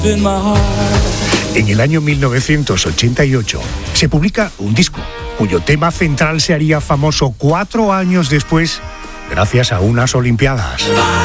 En el año 1988 se publica un disco cuyo tema central se haría famoso 4 años después gracias a unas Olimpiadas.